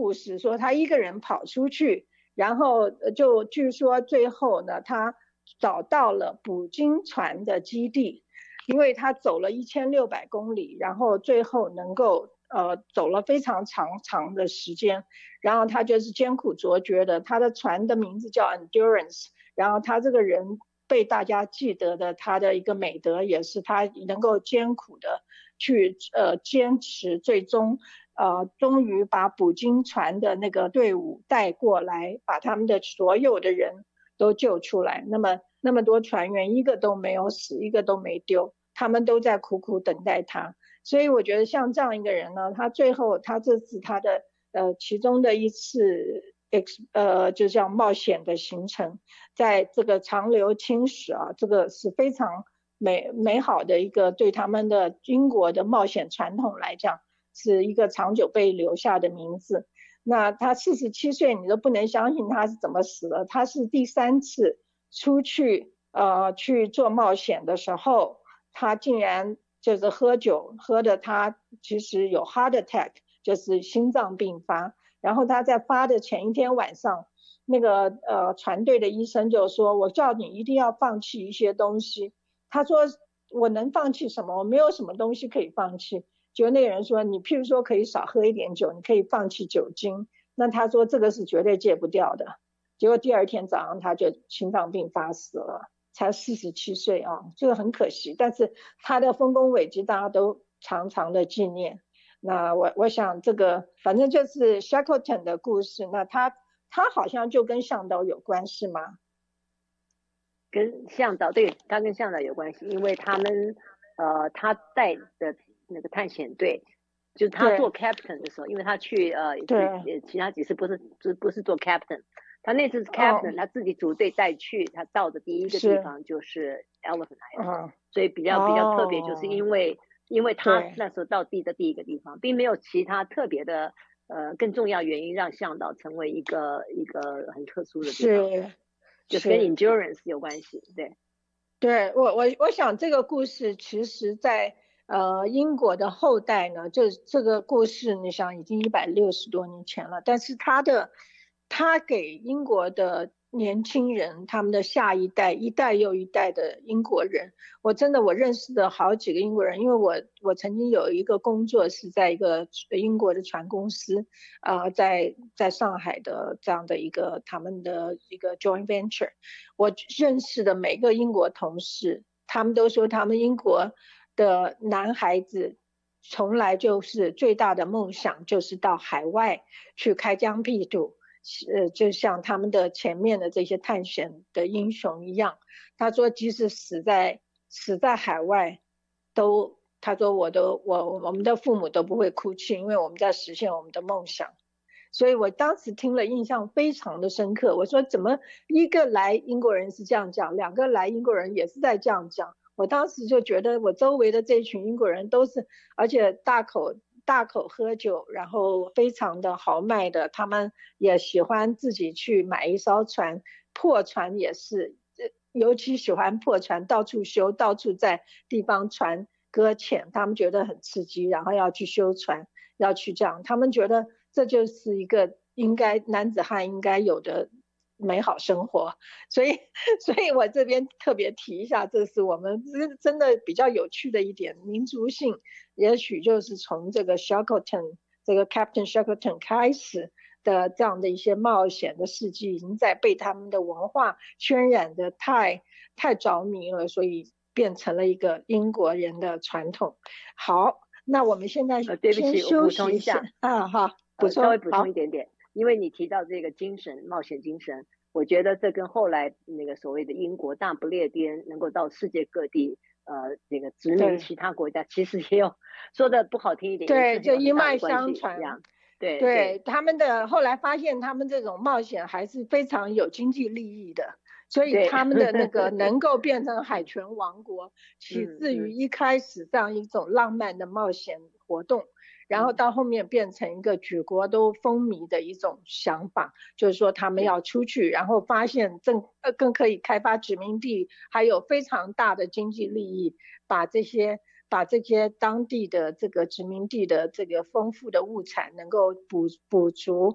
故事，说他一个人跑出去，然后就据说最后呢，他找到了捕鲸船的基地，因为他走了1600公里，然后最后能够走了非常长的时间，然后他就是艰苦卓绝的，他的船的名字叫 Endurance， 然后他这个人被大家记得的，他的一个美德也是他能够艰苦的去坚持，最终终于把捕鲸船的那个队伍带过来，把他们的所有的人都救出来。那么多船员一个都没有死，一个都没丢，他们都在苦苦等待他。所以我觉得像这样一个人呢，他最后他这次他的其中的一次就叫冒险的行程，在这个长流青史啊，这个是非常美好的一个，对他们的英国的冒险传统来讲，是一个长久被留下的名字。那他47岁，你都不能相信他是怎么死的。他是第3次出去去做冒险的时候，他竟然就是喝酒，喝的他其实有 heart attack， 就是心脏病发。然后他在发的前一天晚上，那个船队的医生就说，我叫你一定要放弃一些东西。他说我能放弃什么？我没有什么东西可以放弃。结果那个人说，你譬如说可以少喝一点酒，你可以放弃酒精。那他说这个是绝对戒不掉的。结果第2天早上他就心脏病发死了，才47岁啊，这个很可惜。但是他的丰功伟绩大家都常常的纪念。那我想这个反正就是 Shackleton 的故事，那他好像就跟向导有关是吗？ 跟向导，对，他跟向导有关系，因为他们他带的那个探险队，就是他做 captain 的时候，因为他去其他几次不是做 captain， 他那次是 captain，他自己组队带去，他到的第一个地方就是 Elephant Island，所以比较特别，就是因为他那时候到地的第一个地方，并没有其他特别的更重要原因让向导成为一个很特殊的地方，就是跟 endurance 有关系。 对，我想这个故事其实在英国的后代呢，就这个故事你想已经160多年前了，但是他给英国的年轻人，他们的下一代，一代又一代的英国人，我认识的好几个英国人，因为我曾经有一个工作是在一个英国的船公司，在上海的这样的一个他们的一个 joint venture， 我认识的每个英国同事，他们都说他们英国的男孩子从来就是最大的梦想就是到海外去开疆辟土。就像他们的前面的这些探险的英雄一样，他说即使死在海外，他说我们的父母都不会哭泣，因为我们在实现我们的梦想。所以我当时听了印象非常的深刻，我说怎么一个来英国人是这样讲，2个来英国人也是在这样讲，我当时就觉得我周围的这群英国人都是，而且大口喝酒，然后非常的豪迈的，他们也喜欢自己去买一艘船，破船也是，尤其喜欢破船，到处修，到处在地方船搁浅，他们觉得很刺激，然后要去修船，要去这样，他们觉得这就是一个男子汉应该有的美好生活。所以我这边特别提一下，这是我们真的比较有趣的一点，民族性也许就是从这个 Shackleton 这个 Captain Shackleton 开始的这样的一些冒险的事迹，已经在被他们的文化渲染的太着迷了，所以变成了一个英国人的传统。好，那我们现在对不起，我补充一下好， 稍微补充一点点，因为你提到这个精神，冒险精神，我觉得这跟后来那个所谓的英国大不列颠能够到世界各地这个殖民其他国家，其实也有，说的不好听一点， 对，就一脉相传。 对， 他们的后来发现他们这种冒险还是非常有经济利益的，所以他们的那个能够变成海权王国起自于一开始这样一种浪漫的冒险活动，然后到后面变成一个举国都风靡的一种想法，就是说他们要出去，然后发现更可以开发殖民地，还有非常大的经济利益，把这些当地的这个殖民地的这个丰富的物产能够补足